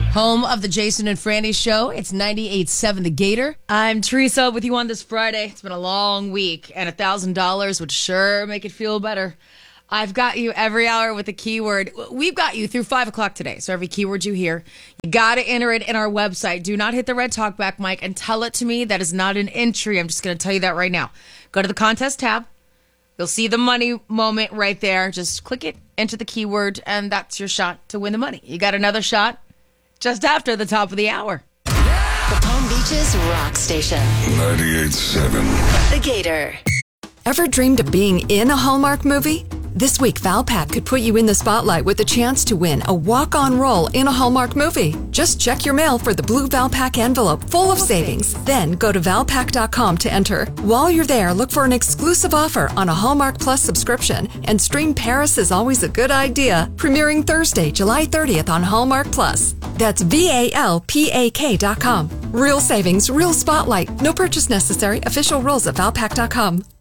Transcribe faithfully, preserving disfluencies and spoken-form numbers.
Home of the Jason and Franny Show. It's ninety-eight point seven The Gator. I'm Teresa with you on this Friday. It's been a long week, and one thousand dollars would sure make it feel better. I've got you every hour with a keyword. We've got you through five o'clock today, so every keyword you hear, you got to enter it in our website. Do not hit the red talkback mic and tell it to me. That is not an entry. I'm just going to tell you that right now. Go to the contest tab. You'll see the money moment right there. Just click it, enter the keyword, and that's your shot to win the money. You got another shot just after the top of the hour. The Palm Beaches Rock Station. ninety-eight point seven The Gator. Ever dreamed of being in a Hallmark movie? This week, Valpak could put you in the spotlight with a chance to win a walk-on role in a Hallmark movie. Just check your mail for the blue Valpak envelope full of savings. Then go to valpak dot com to enter. While you're there, look for an exclusive offer on a Hallmark Plus subscription and stream Paris is Always a Good Idea, premiering Thursday, July thirtieth on Hallmark Plus. That's V A L P A K dot com. Real savings, real spotlight. No purchase necessary. Official rules at valpak dot com.